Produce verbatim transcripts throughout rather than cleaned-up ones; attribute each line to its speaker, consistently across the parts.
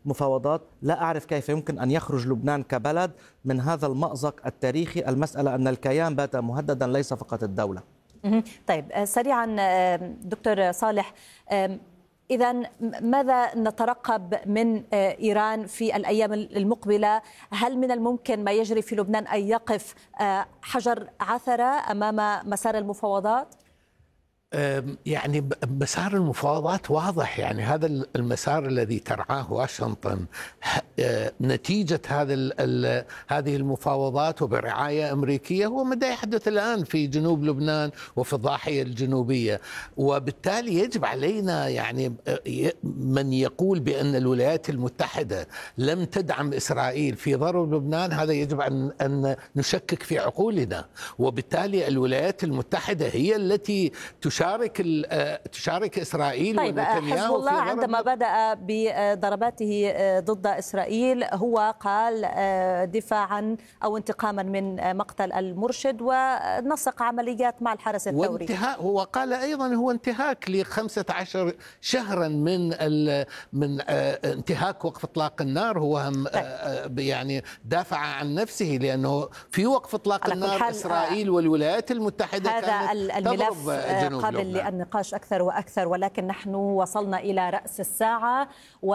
Speaker 1: مفاوضات. لا أعرف كيف يمكن أن يخرج لبنان كبلد من هذا المأزق التاريخي. المسألة أن الكيان بات مهددا ليس فقط الدولة.
Speaker 2: طيب سريعا دكتور صالح، إذا ماذا نترقب من إيران في الأيام المقبلة؟ هل من الممكن ما يجري في لبنان أن يقف حجر عثرة أمام مسار المفاوضات؟
Speaker 3: يعني مسار المفاوضات واضح، يعني هذا المسار الذي ترعاه واشنطن نتيجة هذا هذه المفاوضات وبرعاية أمريكية هو ما يحدث الآن في جنوب لبنان وفي الضاحية الجنوبية. وبالتالي يجب علينا، يعني من يقول بأن الولايات المتحدة لم تدعم إسرائيل في ضرب لبنان، هذا يجب أن أن نشكك في عقولنا. وبالتالي الولايات المتحدة هي التي تشارك تشارك إسرائيل.
Speaker 2: طيب حزب الله عندما بدأ بضرباته ضد إسرائيل هو قال دفاعا أو انتقاما من مقتل المرشد ونسق عمليات مع الحرس الثوري.
Speaker 3: وانتهاء، هو قال أيضا هو انتهاك ل خمسة عشر شهرا من من انتهاك وقف إطلاق النار. هو هم يعني دافع عن نفسه، لأنه في وقف إطلاق النار إسرائيل والولايات المتحدة
Speaker 2: هذا الملف قابل للنقاش أكثر وأكثر، ولكن نحن وصلنا إلى رأس الساعة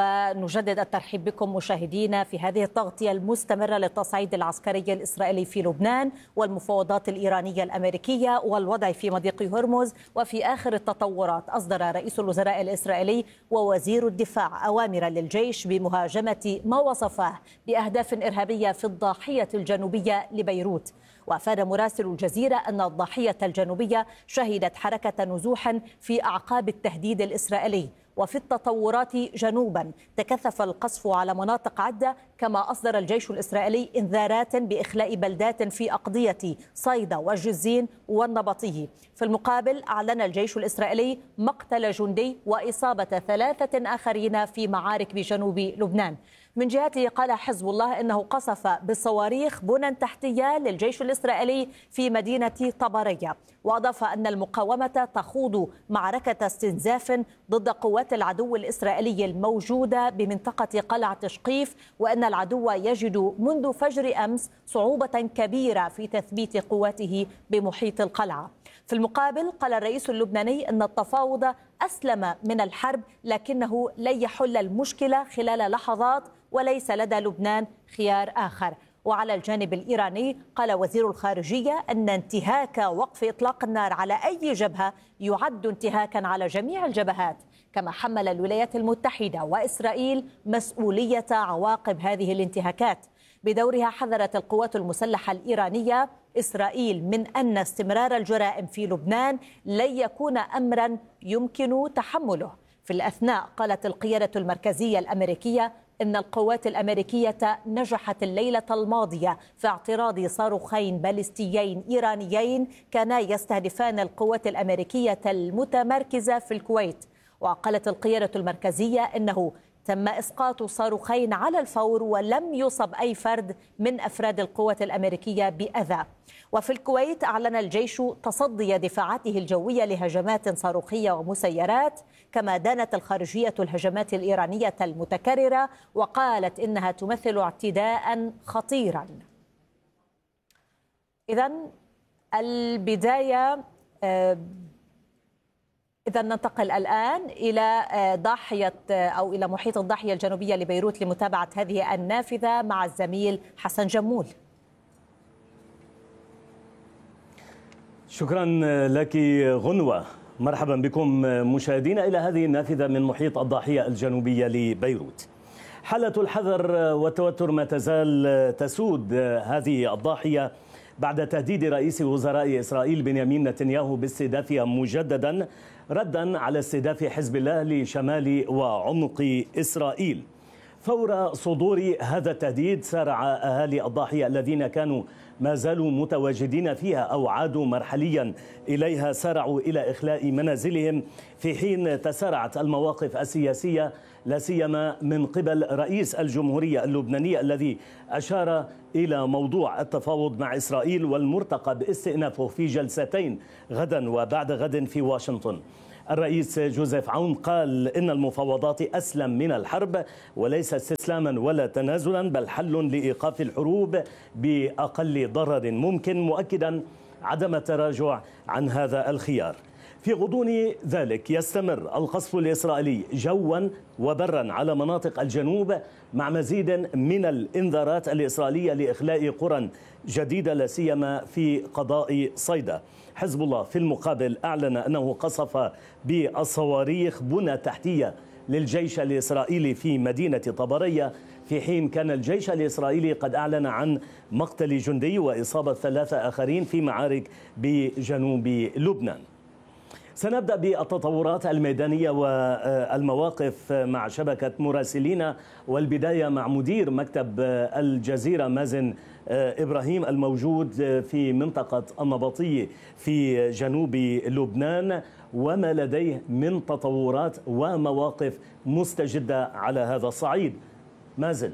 Speaker 2: ونجدد الترحيب بكم مشاهدينا في هذه التغطية المستمرة للتصعيد العسكري الإسرائيلي في لبنان والمفاوضات الإيرانية الأمريكية والوضع في مضيق هرمز. وفي آخر التطورات أصدر رئيس الوزراء الإسرائيلي ووزير الدفاع أوامر للجيش بمهاجمة ما وصفه بأهداف إرهابية في الضاحية الجنوبية لبيروت. وأفاد مراسل الجزيرة أن الضاحية الجنوبية شهدت حركة نزوح في أعقاب التهديد الإسرائيلي. وفي التطورات جنوبا تكثف القصف على مناطق عدة، كما أصدر الجيش الإسرائيلي إنذارات بإخلاء بلدات في أقضية صيدا والجزين والنبطيه. في المقابل أعلن الجيش الإسرائيلي مقتل جندي وإصابة ثلاثة آخرين في معارك بجنوب لبنان. من جهته قال حزب الله إنه قصف بصواريخ بنى تحتية للجيش الإسرائيلي في مدينة طبرية. وأضاف أن المقاومة تخوض معركة استنزاف ضد قوات العدو الإسرائيلي الموجودة بمنطقة قلعة شقيف، وأن العدو يجد منذ فجر أمس صعوبة كبيرة في تثبيت قواته بمحيط القلعة. في المقابل قال الرئيس اللبناني أن التفاوض أسلم من الحرب، لكنه لن يحل المشكلة خلال لحظات وليس لدى لبنان خيار آخر. وعلى الجانب الإيراني قال وزير الخارجية أن انتهاك وقف إطلاق النار على أي جبهة يعد انتهاكا على جميع الجبهات، كما حمل الولايات المتحدة وإسرائيل مسؤولية عواقب هذه الانتهاكات. بدورها حذرت القوات المسلحة الإيرانية إسرائيل من أن استمرار الجرائم في لبنان لن يكون أمرا يمكن تحمله. في الأثناء قالت القيادة المركزية الأمريكية إن القوات الأمريكية نجحت الليلة الماضية في اعتراض صاروخين باليستيين إيرانيين كانا يستهدفان القوات الأمريكية المتمركزة في الكويت. وقالت القيادة المركزية إنه تم إسقاط صاروخين على الفور ولم يصب أي فرد من أفراد القوات الأمريكية بأذى. وفي الكويت أعلن الجيش تصدي دفاعاته الجوية لهجمات صاروخية ومسيرات، كما دانت الخارجية الهجمات الإيرانية المتكررة وقالت إنها تمثل اعتداء خطيرا. إذن البداية إذا ننتقل الآن إلى ضاحية أو إلى محيط الضاحية الجنوبية لبيروت لمتابعة هذه النافذة مع الزميل حسن جمول.
Speaker 4: شكرا لك غنوة. مرحبا بكم مشاهدينا إلى هذه النافذة من محيط الضاحية الجنوبية لبيروت. حالة الحذر والتوتر ما تزال تسود هذه الضاحية بعد تهديد رئيس وزراء إسرائيل بنيامين نتنياهو باستهدافها مجددا ردا على استهداف حزب الله لشمال وعمق إسرائيل. فور صدور هذا التهديد سارع أهالي الضاحية الذين كانوا ما زالوا متواجدين فيها أو عادوا مرحليا إليها، سارعوا إلى إخلاء منازلهم، في حين تسارعت المواقف السياسية لا سيما من قبل رئيس الجمهورية اللبنانية الذي أشار إلى موضوع التفاوض مع إسرائيل والمرتقب استئنافه في جلستين غدا وبعد غد في واشنطن. الرئيس جوزيف عون قال إن المفاوضات أسلم من الحرب وليس استسلاما ولا تنازلا، بل حل لإيقاف الحروب بأقل ضرر ممكن، مؤكدا عدم التراجع عن هذا الخيار. في غضون ذلك يستمر القصف الإسرائيلي جوا وبرا على مناطق الجنوب مع مزيد من الإنذارات الإسرائيلية لإخلاء قرى جديدة لا سيما في قضاء صيدا. حزب الله في المقابل أعلن أنه قصف بالصواريخ بنى تحتية للجيش الإسرائيلي في مدينة طبرية، في حين كان الجيش الإسرائيلي قد أعلن عن مقتل جندي وإصابة ثلاثة آخرين في معارك بجنوب لبنان. سنبدأ بالتطورات الميدانية والمواقف مع شبكة مراسلين، والبداية مع مدير مكتب الجزيرة مازن إبراهيم الموجود في منطقة النبطية في جنوب لبنان، وما لديه من تطورات ومواقف مستجدة على هذا الصعيد. مازن.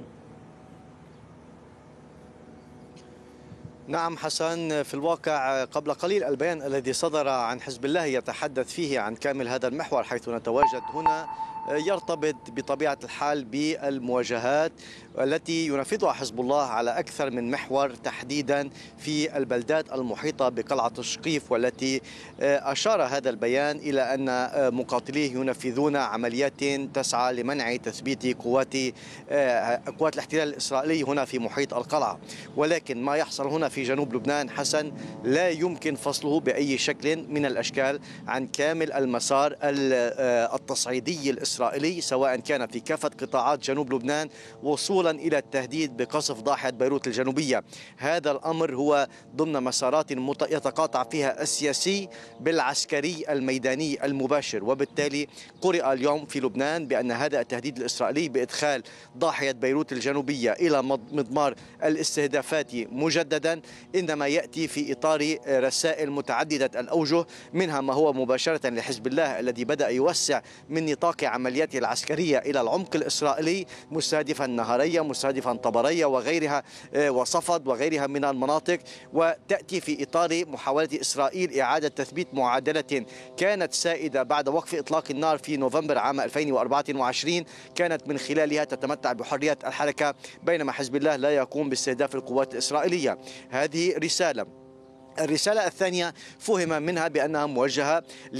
Speaker 5: نعم حسن، في الواقع قبل قليل البيان الذي صدر عن حزب الله يتحدث فيه عن كامل هذا المحور حيث نتواجد هنا يرتبط بطبيعة الحال بالمواجهات التي ينفذها حزب الله على أكثر من محور، تحديدا في البلدات المحيطة بقلعة الشقيف، والتي أشار هذا البيان إلى أن مقاتليه ينفذون عمليات تسعى لمنع تثبيت قوات قوات الاحتلال الإسرائيلي هنا في محيط القلعة. ولكن ما يحصل هنا في جنوب لبنان حسن لا يمكن فصله بأي شكل من الأشكال عن كامل المسار التصعيدي الإسرائيلي، سواء كان في كافة قطاعات جنوب لبنان وصولا إلى التهديد بقصف ضاحية بيروت الجنوبية. هذا الأمر هو ضمن مسارات يتقاطع فيها السياسي بالعسكري الميداني المباشر، وبالتالي قرأ اليوم في لبنان بأن هذا التهديد الإسرائيلي بإدخال ضاحية بيروت الجنوبية إلى مضمار الاستهدافات مجددا إنما يأتي في إطار رسائل متعددة الأوجه، منها ما هو مباشرة لحزب الله الذي بدأ يوسع من نطاق عملياته العسكرية إلى العمق الإسرائيلي، مستهدفا نهارية، مستهدفا طبرية وغيرها وصفد وغيرها من المناطق، وتأتي في إطار محاولة إسرائيل إعادة تثبيت معادلة كانت سائدة بعد وقف إطلاق النار في نوفمبر عام ألفين وأربعة وعشرين، كانت من خلالها تتمتع بحرية الحركة بينما حزب الله لا يقوم باستهداف القوات الإسرائيلية. هذه رسالة. الرسالة الثانية فهم منها بأنها موجهة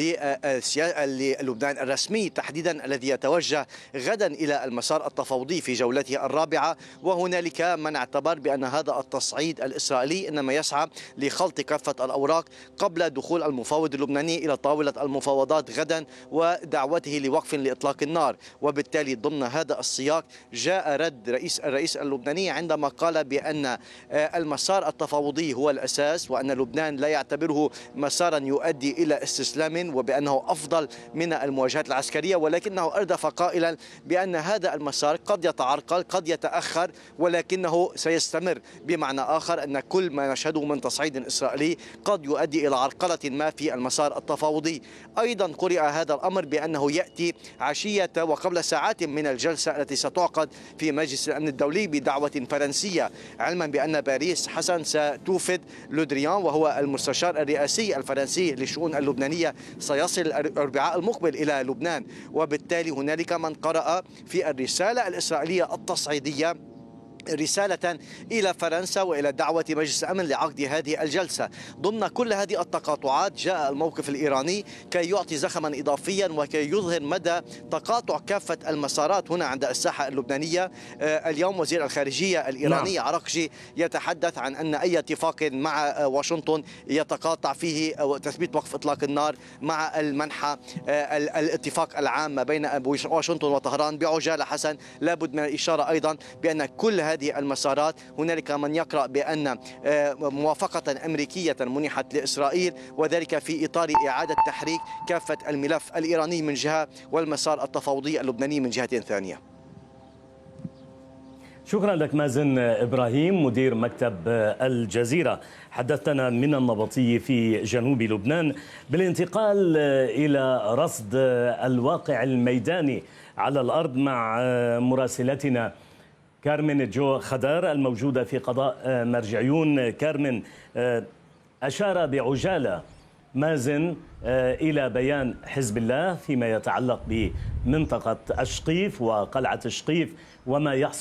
Speaker 5: للبنان الرسمي تحديدا الذي يتوجه غدا إلى المسار التفاوضي في جولته الرابعة، وهنالك من اعتبر بأن هذا التصعيد الإسرائيلي إنما يسعى لخلط كافة الأوراق قبل دخول المفاوض اللبناني إلى طاولة المفاوضات غدا ودعوته لوقف لإطلاق النار. وبالتالي ضمن هذا السياق جاء رد رئيس الرئيس اللبناني عندما قال بأن المسار التفاوضي هو الأساس، وأن لبنان لا يعتبره مسارا يؤدي إلى استسلام وبأنه أفضل من المواجهات العسكرية، ولكنه أردف قائلا بأن هذا المسار قد يتعرقل قد يتأخر ولكنه سيستمر، بمعنى آخر أن كل ما نشهده من تصعيد إسرائيلي قد يؤدي إلى عرقلة ما في المسار التفاوضي. أيضا قرئ هذا الأمر بأنه يأتي عشية وقبل ساعات من الجلسة التي ستعقد في مجلس الأمن الدولي بدعوة فرنسية، علما بأن باريس حسن ستوفد لودريان وهو المستشار الرئاسي الفرنسي للشؤون اللبنانية سيصل الأربعاء المقبل إلى لبنان. وبالتالي هنالك من قرأ في الرسالة الإسرائيلية التصعيدية رسالة إلى فرنسا وإلى دعوة مجلس الأمن لعقد هذه الجلسة. ضمن كل هذه التقاطعات جاء الموقف الإيراني كي يعطي زخما إضافيا وكي يظهر مدى تقاطع كافة المسارات هنا عند الساحة اللبنانية. اليوم وزير الخارجية الإيراني نعم. عراقجي يتحدث عن أن أي اتفاق مع واشنطن يتقاطع فيه تثبيت وقف إطلاق النار مع المنحى الاتفاق العام ما بين واشنطن وطهران بعجالة. حسن لابد من الإشارة أيضا بأن كل هذه هذه المسارات هنالك من يقرأ بأن موافقة أمريكية منحت لإسرائيل، وذلك في إطار إعادة تحريك كافة الملف الإيراني من جهة والمسار التفاوضي اللبناني من جهة ثانية.
Speaker 4: شكرا لك مازن إبراهيم مدير مكتب الجزيرة، حدثنا من النبطي في جنوب لبنان. بالانتقال إلى رصد الواقع الميداني على الأرض مع مراسلتنا كارمن جو خدار الموجودة في قضاء مرجعيون. كارمن، أشار بعجالة مازن إلى بيان حزب الله فيما يتعلق بمنطقة أشقيف وقلعة أشقيف وما يحصل